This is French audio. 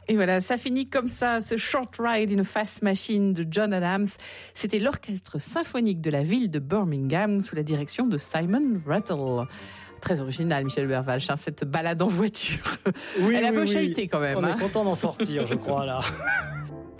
Et voilà, ça finit comme ça, ce Short Ride in a Fast Machine de John Adams. C'était l'orchestre symphonique de la ville de Birmingham sous la direction de Simon Rattle. Très original, Michel Bervache, cette balade en voiture. Oui, Elle a oui, peu oui. chahuté quand même. On est content d'en sortir, je crois, là.